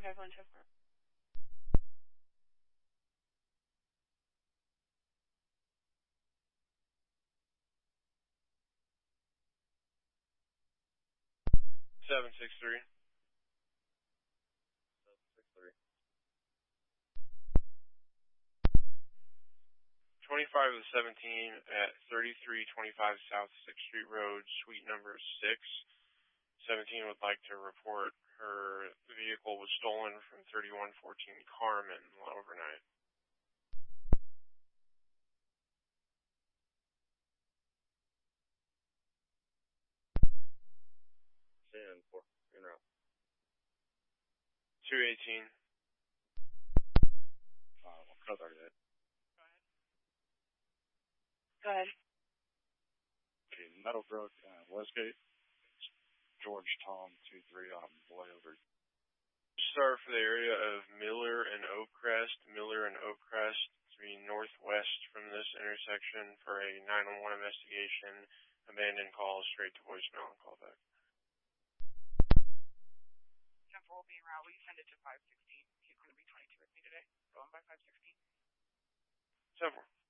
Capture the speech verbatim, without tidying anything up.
five one ten four. Seven six three. Seven six three. Twenty-five of the seventeen at thirty-three twenty-five South Sixth Street Road, suite number six. Seventeen would like to report her vehicle was stolen from thirty-one fourteen Carmen overnight. ten four. En route. Two eighteen. Uh, we'll cut our day. Go ahead. Okay, Meadowbrook, uh, Westgate. George Tom two three on the way over. Start for the area of Miller and Oakcrest. Miller and Oakcrest to be northwest from this intersection for a nine one one investigation. Abandoned call straight to voicemail and call back. ten four will be en route. Will you send it to five sixteen? He's going to be twenty-two with me today. Going by five sixteen. ten four.